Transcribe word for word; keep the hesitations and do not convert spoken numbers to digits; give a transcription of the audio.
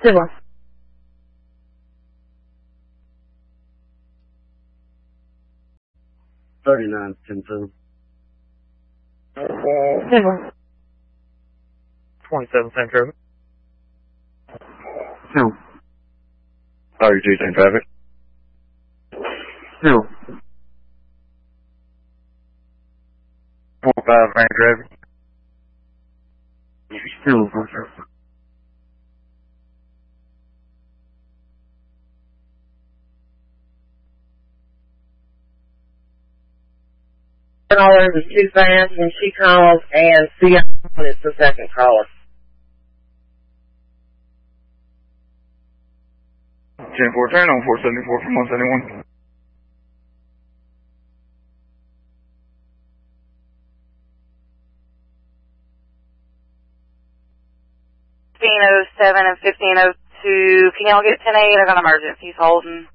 Civil. thirty-nine, ten two. Civil. twenty-seven, same traffic. Two. thirty-two, same traffic. Two. twenty-five, same traffic. Two. Caller is too fast when she calls, and C I is the second caller. ten four, turn on four seventy-four from one seventy-one. fifteen oh seven and fifteen oh two. Can y'all get ten eight? I got emergencies holding.